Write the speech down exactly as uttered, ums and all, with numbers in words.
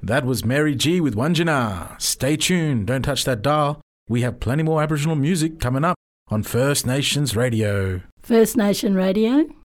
That was Mary G with Wandjina. Stay tuned, don't touch that dial. We have plenty more Aboriginal music coming up on First Nations Radio. First Nation Radio?